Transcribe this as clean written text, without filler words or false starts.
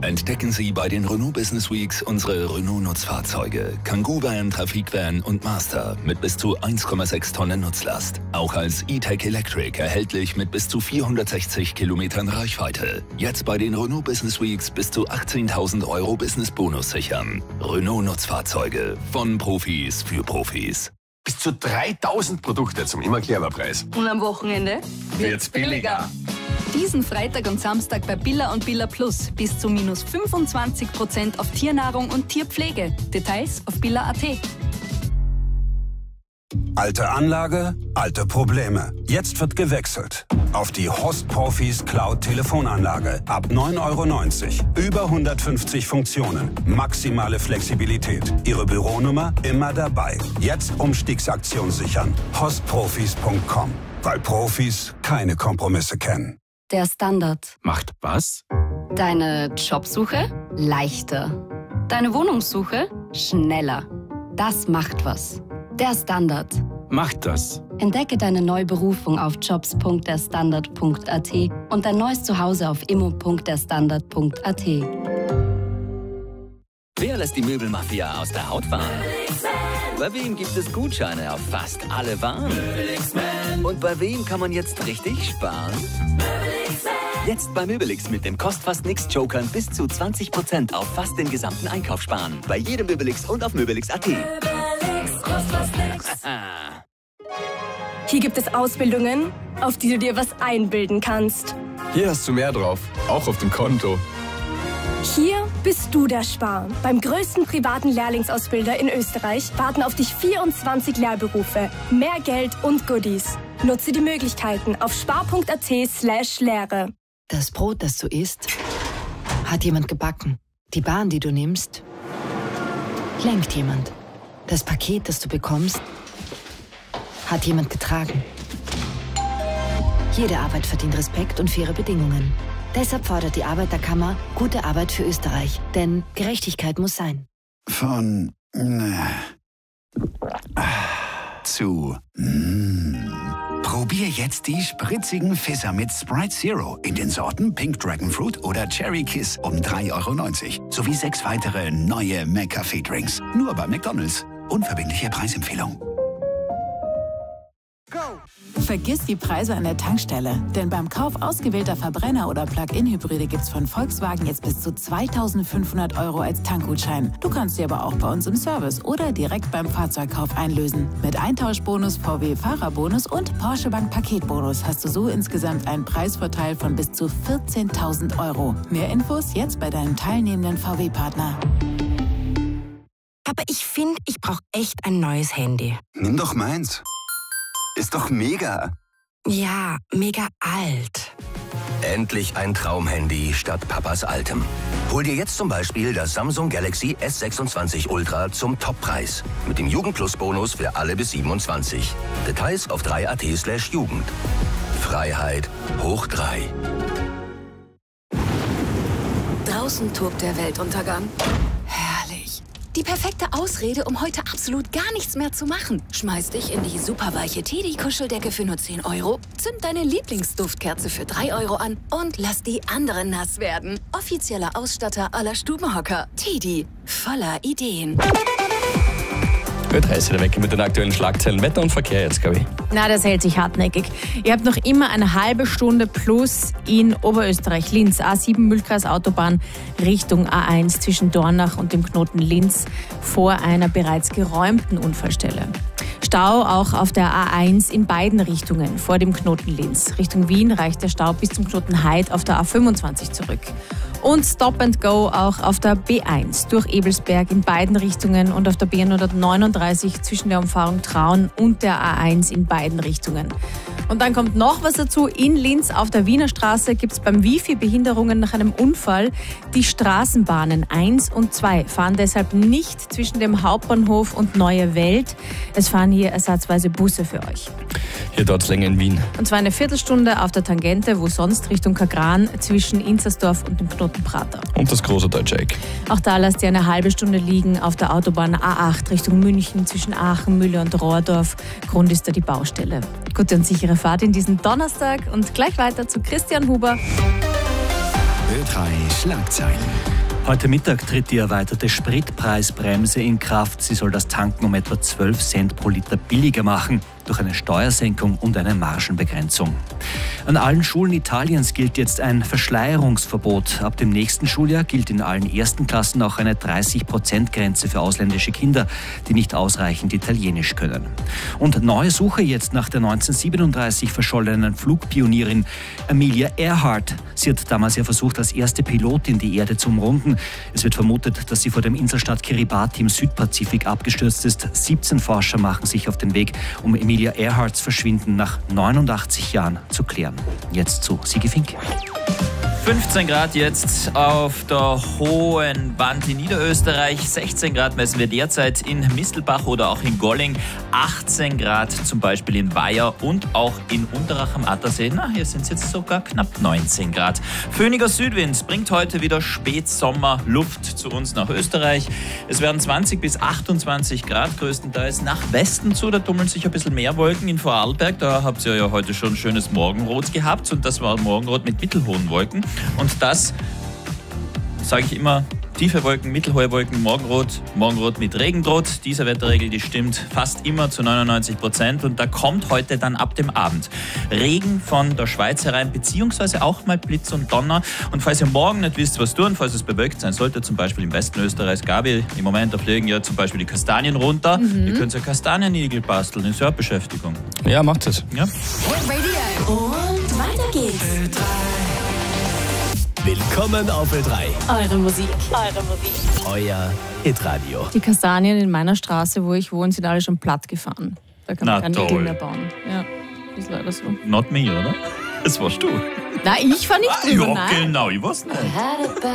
Entdecken Sie bei den Renault Business Weeks unsere Renault-Nutzfahrzeuge. Kangoo Van, Trafik Van und Master mit bis zu 1,6 Tonnen Nutzlast. Auch als E-Tech Electric erhältlich mit bis zu 460 Kilometern Reichweite. Jetzt bei den Renault Business Weeks bis zu 18.000 € Business-Bonus sichern. Renault-Nutzfahrzeuge von Profis für Profis. Bis zu 3.000 Produkte zum Immer-Clever-Preis. Und am Wochenende wird's billiger. Diesen Freitag und Samstag bei Billa und Billa Plus bis zu minus 25% auf Tiernahrung und Tierpflege. Details auf billa.at. Alte Anlage, alte Probleme. Jetzt wird gewechselt. Auf die Host Profis Cloud Telefonanlage. Ab 9,90 €. Über 150 Funktionen. Maximale Flexibilität. Ihre Büronummer immer dabei. Jetzt Umstiegsaktion sichern. hostprofis.com. Weil Profis keine Kompromisse kennen. Der Standard. Macht was? Deine Jobsuche leichter. Deine Wohnungssuche schneller. Das macht was. Der Standard. Macht das. Entdecke deine neue Berufung auf jobs.derstandard.at und dein neues Zuhause auf immo.derstandard.at. Wer lässt die Möbelmafia aus der Haut fahren? Bei wem gibt es Gutscheine auf fast alle Waren? Und bei wem kann man jetzt richtig sparen? Jetzt bei Möbelix mit dem Kostfast-Nix-Jokern bis zu 20% auf fast den gesamten Einkauf sparen. Bei jedem Möbelix und auf Möbelix.at. Hier gibt es Ausbildungen, auf die du dir was einbilden kannst. Hier hast du mehr drauf, auch auf dem Konto. Hier bist du der Spar. Beim größten privaten Lehrlingsausbilder in Österreich warten auf dich 24 Lehrberufe, mehr Geld und Goodies. Nutze die Möglichkeiten auf spar.at/Lehre. Das Brot, das du isst, hat jemand gebacken. Die Bahn, die du nimmst, lenkt jemand. Das Paket, das du bekommst, hat jemand getragen. Jede Arbeit verdient Respekt und faire Bedingungen. Deshalb fordert die Arbeiterkammer gute Arbeit für Österreich. Denn Gerechtigkeit muss sein. Von zu Probier jetzt die spritzigen Fisser mit Sprite Zero in den Sorten Pink Dragon Fruit oder Cherry Kiss um 3,90 € sowie 6 weitere neue McCafé-Drinks. Nur bei McDonald's. Unverbindliche Preisempfehlung. Vergiss die Preise an der Tankstelle, denn beim Kauf ausgewählter Verbrenner- oder Plug-in-Hybride gibt's von Volkswagen jetzt bis zu 2.500 € als Tankgutschein. Du kannst sie aber auch bei uns im Service oder direkt beim Fahrzeugkauf einlösen. Mit Eintauschbonus, VW-Fahrerbonus und Porsche Bank Paketbonus hast du so insgesamt einen Preisvorteil von bis zu 14.000 €. Mehr Infos jetzt bei deinem teilnehmenden VW-Partner. Aber ich finde, ich brauche echt ein neues Handy. Nimm doch meins. Ist doch mega. Ja, mega alt. Endlich ein Traumhandy statt Papas altem. Hol dir jetzt zum Beispiel das Samsung Galaxy S26 Ultra zum Toppreis. Mit dem Jugendplus-Bonus für alle bis 27. Details auf 3.at/Jugend. Freiheit hoch 3. Draußen tobt der Weltuntergang. Herrlich. Die perfekte Ausrede, um heute absolut gar nichts mehr zu machen. Schmeiß dich in die superweiche Teddy-Kuscheldecke für nur 10 €, zünd deine Lieblingsduftkerze für 3 € an und lass die anderen nass werden. Offizieller Ausstatter aller Stubenhocker. Teddy, voller Ideen. Gut, heiß wieder weg mit den aktuellen Schlagzeilen. Wetter und Verkehr jetzt, glaube ich. Na, das hält sich hartnäckig. Ihr habt noch immer eine halbe Stunde plus in Oberösterreich. Linz, A7 Mühlkreis Autobahn Richtung A1 zwischen Dornach und dem Knoten Linz vor einer bereits geräumten Unfallstelle. Stau auch auf der A1 in beiden Richtungen vor dem Knoten Linz. Richtung Wien reicht der Stau bis zum Knoten Heid auf der A25 zurück. Und Stop and Go auch auf der B1 durch Ebelsberg in beiden Richtungen und auf der B139 zwischen der Umfahrung Traun und der A1 in beiden Richtungen. Und dann kommt noch was dazu. In Linz auf der Wiener Straße gibt es beim Wifi Behinderungen nach einem Unfall. Die Straßenbahnen 1 und 2 fahren deshalb nicht zwischen dem Hauptbahnhof und Neue Welt. Es fahren hier ersatzweise Busse für euch. Hier dauert es länger in Wien. Und zwar eine Viertelstunde auf der Tangente, wo sonst Richtung Kagran zwischen Inzersdorf und dem Knoten Prater. Und das große Deutsche Eck. Auch da lasst ihr eine halbe Stunde liegen auf der Autobahn A8 Richtung München zwischen Aachen, Mühle und Rohrdorf. Grund ist da die Baustelle. Gute und sichere Fahrt in diesen Donnerstag und gleich weiter zu Christian Huber. Ö3 Schlagzeilen. Heute Mittag tritt die erweiterte Spritpreisbremse in Kraft. Sie soll das Tanken um etwa 12 Cent pro Liter billiger machen, durch eine Steuersenkung und eine Margenbegrenzung. An allen Schulen Italiens gilt jetzt ein Verschleierungsverbot. Ab dem nächsten Schuljahr gilt in allen ersten Klassen auch eine 30%-Grenze für ausländische Kinder, die nicht ausreichend Italienisch können. Und neue Suche jetzt nach der 1937 verschollenen Flugpionierin Amelia Earhart. Sie hat damals ja versucht, als erste Pilotin die Erde zu umrunden. Es wird vermutet, dass sie vor dem Inselstaat Kiribati im Südpazifik abgestürzt ist. 17 Forscher machen sich auf den Weg, um Amelia Earharts Verschwinden nach 89 Jahren zu klären. Jetzt zu Sigi Fink. 15 Grad jetzt auf der Hohen Wand in Niederösterreich. 16 Grad messen wir derzeit in Mistelbach oder auch in Golling. 18 Grad zum Beispiel in Weiher und auch in Unterach am Attersee. Na, hier sind es jetzt sogar knapp 19 Grad. Föhniger Südwind bringt heute wieder Spätsommerluft zu uns nach Österreich. Es werden 20 bis 28 Grad größtenteils nach Westen zu. Da tummeln sich ein bisschen mehr Wolken in Vorarlberg. Da habt ihr ja heute schon schönes Morgenrot gehabt und das war Morgenrot mit mittelhohen Wolken. Und das, sage ich immer, tiefe Wolken, mittelhohe Wolken, Morgenrot mit Regen droht. Diese Wetterregel, die stimmt fast immer zu 99%. Und da kommt heute dann ab dem Abend Regen von der Schweiz herein, beziehungsweise auch mal Blitz und Donner. Und falls ihr morgen nicht wisst, was tun, falls es bewölkt sein sollte, zum Beispiel im Westen Österreichs, Gabi, im Moment, da fliegen ja zum Beispiel die Kastanien runter. Ihr könnt ja Kastanienigel basteln, ist ja eine Beschäftigung. Ja, macht es. Ja. Und weiter geht's. Willkommen auf Ö3. Eure Musik. Euer Hitradio. Die Kastanien in meiner Straße, wo ich wohne, sind alle schon platt gefahren. Da kann man keine Igel mehr bauen. Ja, ist leider so. Not me, oder? Das warst du. Nein, ich fahr nicht drüber, ja, nein. Genau, ich weiß nicht.